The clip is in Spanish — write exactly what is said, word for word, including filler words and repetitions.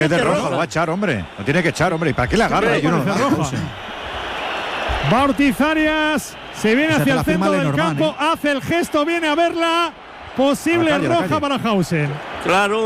Es de roja, lo va a echar, hombre. Lo tiene que echar, hombre. ¿Y para qué le agarra? Yo no roja. Ortiz Arias se viene hacia el centro del campo, hace el gesto, viene a verla. Posible roja para Hausen. Claro.